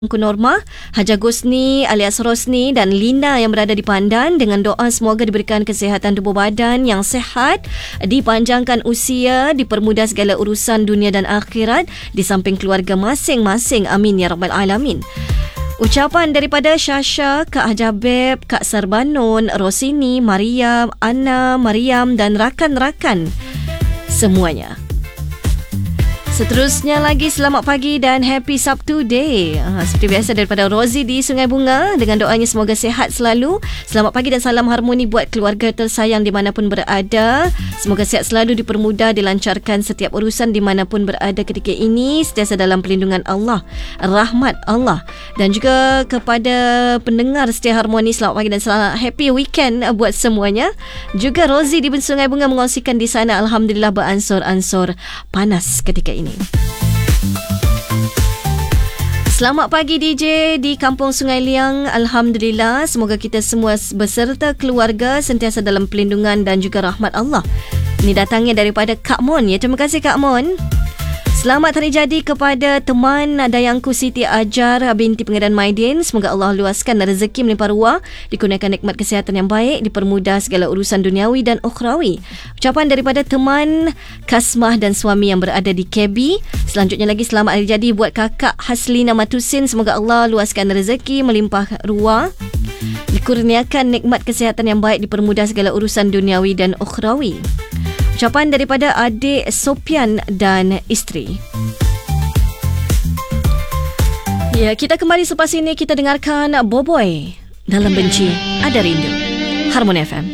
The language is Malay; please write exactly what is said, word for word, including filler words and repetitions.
Ku Norma, Haja Gusni alias Rosni dan Lina yang berada di Pandan, dengan doa semoga diberikan kesihatan tubuh badan yang sihat, dipanjangkan usia, dipermudah segala urusan dunia dan akhirat di samping keluarga masing-masing. Amin ya rabbal alamin. Ucapan daripada Syasha, Kak Haja Beb, Kak Sarbanon, Rosini, Mariam, Anna, Mariam dan rakan-rakan semuanya. Seterusnya lagi, selamat pagi dan happy Sabtu Day. Ha, seperti biasa daripada Rozi di Sungai Bunga, dengan doanya semoga sihat selalu. Selamat pagi dan salam harmoni buat keluarga tersayang dimanapun berada. Semoga sihat selalu, dipermudah, dilancarkan setiap urusan dimanapun berada ketika ini, sentiasa dalam perlindungan Allah, rahmat Allah. Dan juga kepada pendengar setia harmoni, selamat pagi dan selamat happy weekend buat semuanya. Juga Rozi di Sungai Bunga mengongsikan di sana, alhamdulillah beransur-ansur panas ketika ini. Selamat pagi D J di Kampung Sungai Liang. Alhamdulillah, semoga kita semua beserta keluarga sentiasa dalam perlindungan dan juga rahmat Allah. Ini datangnya daripada Kak Mon. Ya, terima kasih Kak Mon. Selamat hari jadi kepada teman dayangku Siti Ajar binti Pengedan Maidin. Semoga Allah luaskan rezeki melimpah ruah, dikurniakan nikmat kesihatan yang baik, dipermudah segala urusan duniawi dan ukhrawi. Ucapan daripada teman Kasmah dan suami yang berada di K B. Selanjutnya lagi, selamat hari jadi buat kakak Haslina Matusin. Semoga Allah luaskan rezeki melimpah ruah, dikurniakan nikmat kesihatan yang baik, dipermudah segala urusan duniawi dan ukhrawi. Ucapan daripada adik Sopian dan isteri. Ya, kita kembali selepas ini, kita dengarkan Boboy Dalam Benci Ada Rindu. Harmoni F M.